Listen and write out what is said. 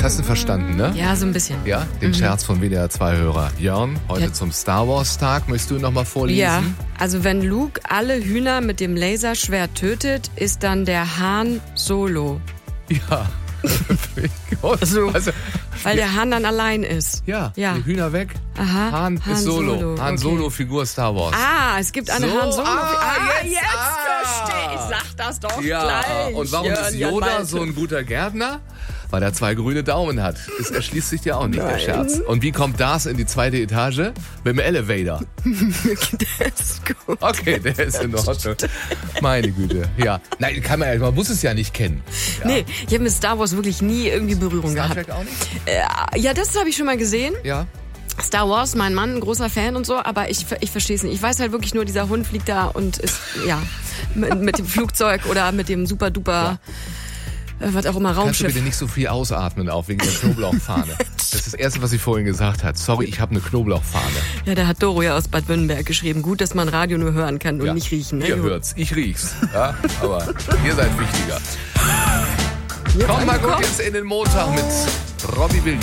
hast du verstanden, ne? Ja, so ein bisschen. Ja, den Scherz von WDR 2-Hörer Jörn, heute zum Star Wars Tag. Möchtest du nochmal vorlesen? Ja, also wenn Luke alle Hühner mit dem Laserschwert tötet, ist dann der Hahn Solo. Ja. Also, weil der Hahn dann allein ist. Ja, die Hühner weg. Aha, Hahn ist Solo. Hahn okay. Solo-Figur Star Wars. Es gibt eine So, Han Solo. jetzt Verstehe ich. Sag das doch gleich. Und warum ist Yoda so ein guter Gärtner? Weil er 2 grüne Daumen hat. Das erschließt sich dir auch nicht, der Scherz. Und wie kommt das in die 2. Etage? Mit dem Elevator. Der ist gut. Okay, der ist in Ordnung. Meine Güte, ja. Nein, man muss es ja nicht kennen. Ja. Nee, ich habe mit Star Wars wirklich nie irgendwie Berührung Star gehabt. Trek auch nicht? Ja, das habe ich schon mal gesehen. Ja. Star Wars, mein Mann, ein großer Fan und so, aber ich verstehe es nicht. Ich weiß halt wirklich nur, dieser Hund fliegt da und ist, mit dem Flugzeug oder mit dem super-duper, was auch immer, Raumschiff. Kannst du bitte nicht so viel ausatmen, auch wegen der Knoblauchfahne? Das ist das Erste, was sie vorhin gesagt hat. Sorry, ich habe eine Knoblauchfahne. Ja, da hat Doro ja aus Bad Württemberg geschrieben. Gut, dass man Radio nur hören kann und nicht riechen. Ne? Ihr hört's, ich riech's. Ja, aber ihr seid wichtiger. Komm mal gut jetzt in den Montag mit Robbie Williams.